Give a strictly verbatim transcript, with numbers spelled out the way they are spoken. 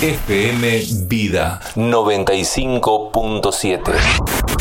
F M Vida noventa y cinco punto siete.